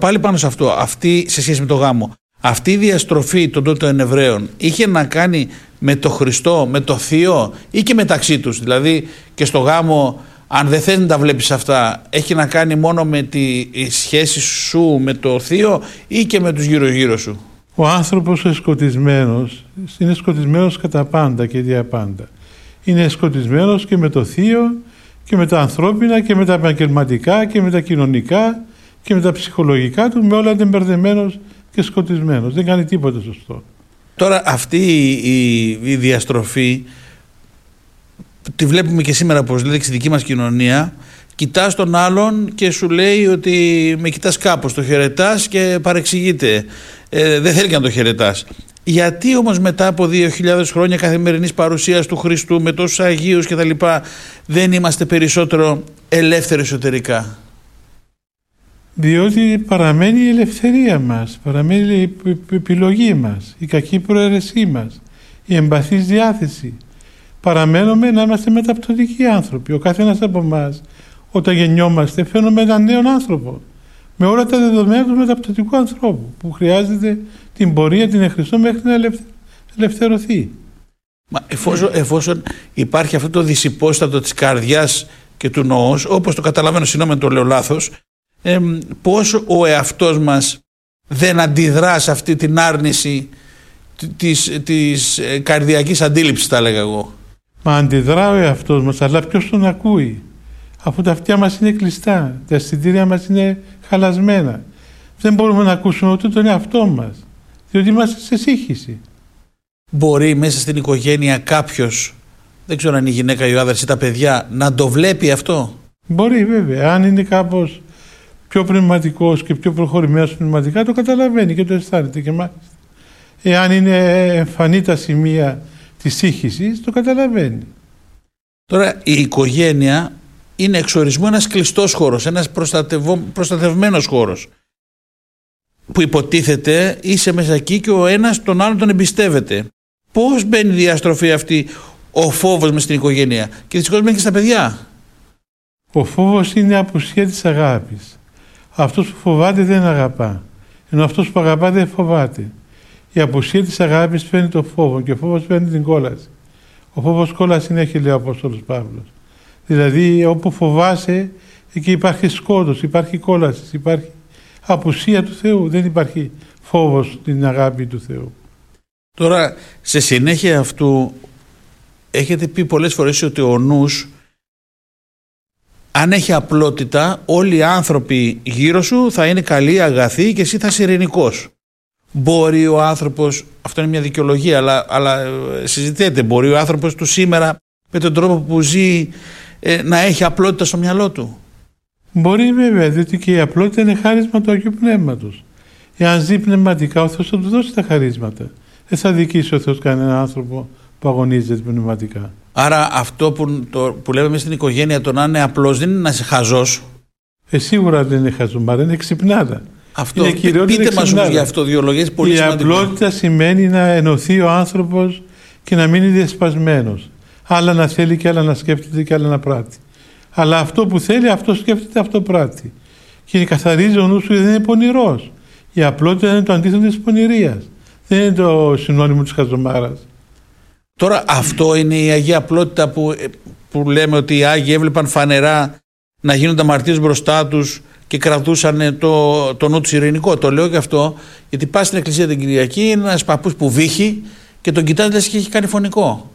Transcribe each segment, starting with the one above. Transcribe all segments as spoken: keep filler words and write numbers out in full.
Πάλι πάνω σε αυτό, αυτή, σε σχέση με το γάμο, αυτή η διαστροφή των τότε των Εβραίων είχε να κάνει με το Χριστό, με το Θείο ή και μεταξύ τους? Δηλαδή και στο γάμο, αν δεν θες να τα βλέπεις αυτά, έχει να κάνει μόνο με τη σχέση σου με το Θείο ή και με τους γύρω-γύρω σου? Ο άνθρωπος ο σκοτισμένος είναι σκοτισμένος κατά πάντα και δια πάντα. Είναι σκοτισμένος και με το Θείο και με τα ανθρώπινα και με τα επαγγελματικά και με τα κοινωνικά και με τα ψυχολογικά του, με όλα είναι μπερδεμένος και σκοτισμένος. Δεν κάνει τίποτα σωστό. Τώρα αυτή η, η διαστροφή τη βλέπουμε και σήμερα, όπως λέτε, στη δική μας κοινωνία. Κοιτάς τον άλλον και σου λέει ότι με κοιτάς κάπως, το χαιρετάς και παρεξηγείται. Ε, δεν θέλει και να το χαιρετάς. Γιατί όμως μετά από δύο χιλιάδες χρόνια καθημερινής παρουσίας του Χριστού με τόσους Αγίους και τα λοιπά, δεν είμαστε περισσότερο ελεύθεροι εσωτερικά? Διότι παραμένει η ελευθερία μας, παραμένει η επιλογή μας, η κακή προαίρεσή μας, η εμπαθής διάθεση. Παραμένουμε να είμαστε μεταπτωτικοί άνθρωποι. Ο καθένας από εμάς, όταν γεννιόμαστε, φαίνομαι έναν νέο άνθρωπο, με όλα τα δεδομένα του μεταπτωτικού ανθρώπου, που χρειάζεται την πορεία, την εχριστό μέχρι να ελευθερωθεί. Μα εφόσον, εφόσον υπάρχει αυτό το δυσυπόστατο της καρδιάς και του νοός, όπως το καταλαβαίνω, συγγνώμη το λέω λάθος, ε, πώς ο εαυτός μας δεν αντιδρά σε αυτή την άρνηση της, της ε, καρδιακής αντίληψης, θα έλεγα εγώ? Μα αντιδρά ο εαυτός μας, αλλά ποιος τον ακούει? Αφού τα αυτιά μας είναι κλειστά, τα αισθητήρια μας είναι χαλασμένα, δεν μπορούμε να ακούσουμε ούτε τον εαυτό μας, διότι είμαστε σε σύγχυση. Μπορεί μέσα στην οικογένεια κάποιος, δεν ξέρω αν η γυναίκα ή ο άντρας ή τα παιδιά, να το βλέπει αυτό? Μπορεί βέβαια, αν είναι κάπως πιο πνευματικός και πιο προχωρημένος πνευματικά, το καταλαβαίνει και το αισθάνεται και μάλιστα. Εάν είναι εμφανή τα σημεία της σύγχυσης, το καταλαβαίνει. Τώρα η οικογένεια είναι εξορισμού ένας κλειστός χώρος, ένας προστατευμένος χώρος, που υποτίθεται είσαι μέσα εκεί και ο ένας τον άλλον τον εμπιστεύεται. Πώς μπαίνει η διαστροφή αυτή, ο φόβος μες στην οικογένεια? Και δυστυχώς μπαίνει και στα παιδιά. Ο φόβος είναι η απουσία της αγάπης. Αυτός που φοβάται δεν αγαπά, ενώ αυτός που αγαπά δεν φοβάται. Η απουσία της αγάπης φέρνει το φόβο και ο φόβος φέρνει την κόλαση. Ο φόβος κόλαση έχει, λέει ο Απόστολος Παύλος. Δηλαδή όπου φοβάσαι, εκεί υπάρχει σκότος, υπάρχει κόλαση, υπάρχει απουσία του Θεού. Δεν υπάρχει φόβος στην αγάπη του Θεού. Τώρα, σε συνέχεια αυτού, έχετε πει πολλές φορές ότι ο νους, αν έχει απλότητα, όλοι οι άνθρωποι γύρω σου θα είναι καλοί, αγαθοί και εσύ θα είσαι ειρηνικός. Μπορεί ο άνθρωπος, αυτό είναι μια δικαιολογία, αλλά, αλλά συζητιέται, μπορεί ο άνθρωπος του σήμερα με τον τρόπο που ζει ε, να έχει απλότητα στο μυαλό του? Μπορεί βέβαια, διότι και η απλότητα είναι χάρισμα του Αγίου Πνεύματος. Εάν ζει πνευματικά, ο Θεός θα του δώσει τα χαρίσματα. Δεν θα δικήσει ο Θεός κανέναν άνθρωπο που αγωνίζεται πνευματικά. Άρα αυτό που, το, που λέμε στην οικογένεια, το να είναι απλός, δεν είναι να είσαι χαζός. Ε, σίγουρα δεν είναι χαζός, μα δεν είναι ξυπνάδα. Αυτό, π, πείτε μας όμως για αυτό δύο λόγια, πολύ η σημαντικό. Η απλότητα σημαίνει να ενωθεί ο άνθρωπος και να μην είναι διασπασμένος. Άλλα να θέλει και άλλα να σκέφτεται και άλλα να πράττει. Αλλά αυτό που θέλει, αυτό σκέφτεται, αυτό πράττει. Και καθαρίζει ο νους σου, δεν είναι πονηρός. Η απλότητα είναι το αντίθετο της πονηρίας. Δεν είναι το συνώνυμο της χαζομάρας. Τώρα αυτό είναι η Αγία Απλότητα που, που λέμε ότι οι Άγιοι έβλεπαν φανερά να γίνονται αμαρτίες μπροστά τους και κρατούσαν το, το νου τους ειρηνικό. Το λέω και αυτό γιατί πας στην εκκλησία την Κυριακή, είναι ένας παππούς που βύχει και τον κοιτάζει λες και έχει κάνει φωνικό.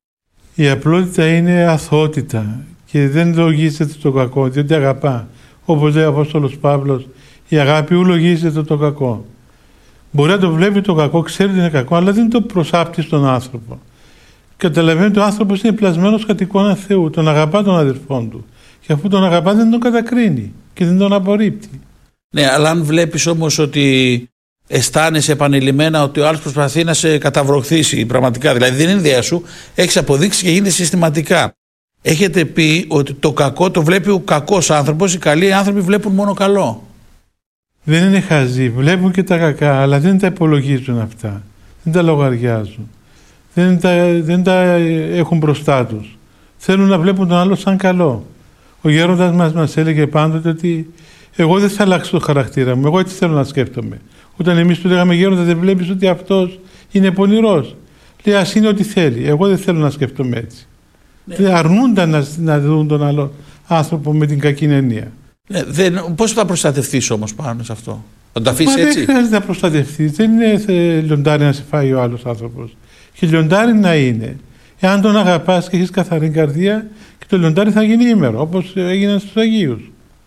Η απλότητα είναι αθωότητα και δεν λογίζεται το κακό, διότι αγαπά. Όπως λέει ο Απόστολος Παύλος, η αγάπη ου λογίζεται το κακό. Μπορεί να το βλέπει το κακό, ξέρει ότι είναι κακό, αλλά δεν το προσάπτει στον άνθρωπο. Καταλαβαίνει ότι ο άνθρωπος είναι πλασμένος κατ' εικόνα Θεού, τον αγαπά τον αδερφόν του. Και αφού τον αγαπά δεν τον κατακρίνει και δεν τον απορρίπτει. Ναι, αλλά αν βλέπεις όμως ότι αισθάνεσαι επανειλημμένα ότι ο άλλος προσπαθεί να σε καταβροχθήσει πραγματικά, δηλαδή δεν είναι ιδέα σου, έχεις αποδείξει και γίνεται συστηματικά. Έχετε πει ότι το κακό το βλέπει ο κακός άνθρωπος, οι καλοί άνθρωποι βλέπουν μόνο καλό. Δεν είναι χαζοί, βλέπουν και τα κακά, αλλά δεν τα υπολογίζουν αυτά. Δεν τα λογαριάζουν. Δεν τα, δεν τα έχουν μπροστά τους. Θέλουν να βλέπουν τον άλλο σαν καλό. Ο γέροντας μας μας έλεγε πάντοτε ότι Εγώ δεν θα αλλάξω το χαρακτήρα μου. Εγώ έτσι θέλω να σκέφτομαι. Όταν εμείς του λέγαμε γέροντα, δεν βλέπεις ότι αυτός είναι πονηρός. Λέει, ας είναι ό,τι θέλει. Εγώ δεν θέλω να σκέφτομαι έτσι. Ναι. Αρνούνταν να, να δουν τον άλλο άνθρωπο με την κακή έννοια. Ναι, δεν, πώς θα προστατευτείς όμως πάνω σε αυτό? Θα το αφήσεις έτσι? Δεν χρειάζεται να προστατευτείς. Δεν είναι λιοντάρι να σε φάει ο άλλος άνθρωπος. Και λιοντάρι να είναι, εάν τον αγαπάς και έχεις καθαρή καρδία, και το λιοντάρι θα γίνει ήμερο, όπως έγιναν στους Αγίους.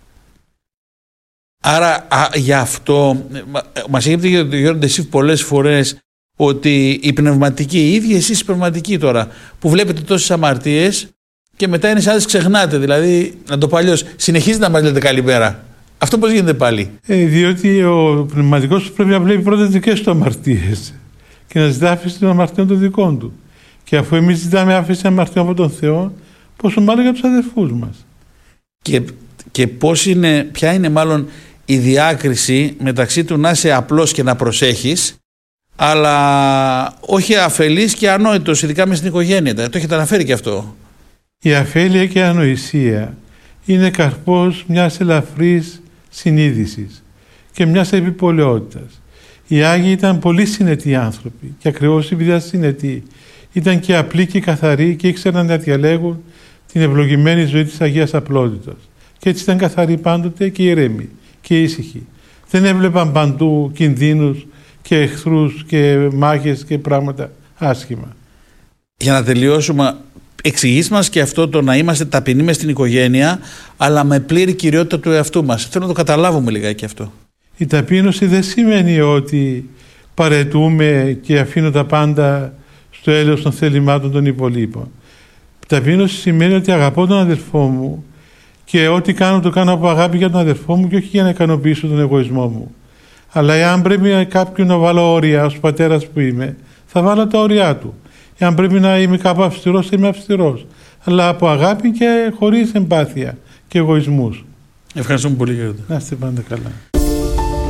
Άρα α, γι' αυτό μας έχετε πει, Γέροντα, εσύ πολλές φορές ότι η πνευματική, οι ίδιοι εσείς οι πνευματικοί τώρα, που βλέπετε τόσες αμαρτίες και μετά είναι σαν να τις ξεχνάτε. Δηλαδή, να το πω αλλιώς, συνεχίζετε να μας λέτε καλημέρα. Αυτό πώς γίνεται πάλι? Ε, διότι ο πνευματικός πρέπει να βλέπει πρώτα τις δικές του αμαρτίες και να ζητά άφηση των αμαρτιών των δικών του. Και αφού εμείς ζητάμε άφηση αμαρτιών από τον Θεό, πόσο μάλλον για τους αδερφούς μας. Και, και πώς είναι, ποια είναι μάλλον η διάκριση μεταξύ του να είσαι απλός και να προσέχεις, αλλά όχι αφελής και ανόητος, ειδικά μες στην οικογένεια? Το έχετε αναφέρει και αυτό. Η αφέλεια και η ανοησία είναι καρπός μιας ελαφρής συνείδησης και μιας επιπολαιότητας. Οι Άγιοι ήταν πολύ συνετοί άνθρωποι και ακριβώς επειδή ήταν συνετοί, ήταν και απλοί και καθαροί και ήξεραν να διαλέγουν την ευλογημένη ζωή της Αγίας Απλότητας. Και έτσι ήταν καθαροί πάντοτε και ηρέμοι και ήσυχοι. Δεν έβλεπαν παντού κινδύνους και εχθρούς και μάχες και πράγματα άσχημα. Για να τελειώσουμε, εξηγείς μας και αυτό το να είμαστε ταπεινοί μες στην οικογένεια, αλλά με πλήρη κυριότητα του εαυτού μας. Θέλω να το καταλάβουμε λιγάκι αυτό. Η ταπείνωση δεν σημαίνει ότι παραιτούμε και αφήνω τα πάντα στο έλεος των θελημάτων των υπολείπων. Η ταπείνωση σημαίνει ότι αγαπώ τον αδερφό μου και ό,τι κάνω το κάνω από αγάπη για τον αδερφό μου και όχι για να ικανοποιήσω τον εγωισμό μου. Αλλά εάν πρέπει κάποιον να βάλω όρια ως πατέρας που είμαι, θα βάλω τα όρια του. Εάν πρέπει να είμαι κάπου αυστηρός, είμαι αυστηρός. Αλλά από αγάπη και χωρίς εμπάθεια και εγωισμούς. Ευχαριστούμε πολύ, Γέροντα. Να είστε πάντα καλά.